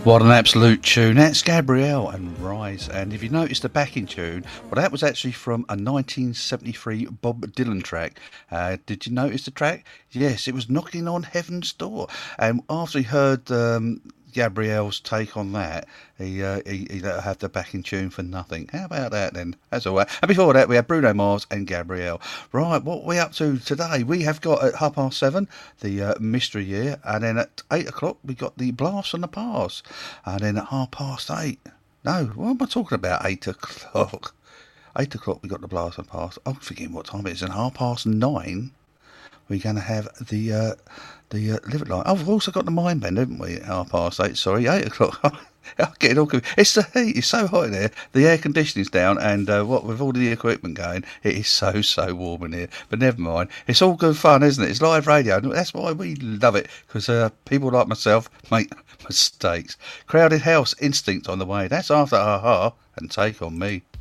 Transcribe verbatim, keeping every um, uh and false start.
What an absolute tune. That's Gabrielle and Rise. And if you notice the backing tune, well, that was actually from a nineteen seventy-three Bob Dylan track. Uh, did you notice the track? Yes, it was Knocking on Heaven's Door. And after he heard um, Gabrielle's take on that, he, uh, he, he let her have the backing tune for nothing. How about that then? That's all right. And before that, we had Bruno Mars and Gabrielle. Right, what are we up to today? We have got at half past seven the uh, Mystery Year, and then at eight o'clock we got the Blast from the Past, and then at half past eight. No, what am I talking about? Eight o'clock. Eight o'clock we got the Blast from the Past. I'm forgetting what time it is. And half past nine we're going to have the uh, the uh, Live It Line. Oh, we've also got the Mind Bend, haven't we? At half past eight. Sorry, eight o'clock. I'm getting all confused. It's the heat. It's so hot in here. The air conditioning's down, and uh, what with all the equipment going, it is so so warm in here. But never mind. It's all good fun, isn't it? It's live radio. That's why we love it, because uh, people like myself make mistakes. Crowded House, Instinct on the way. That's after Aha and Take on Me.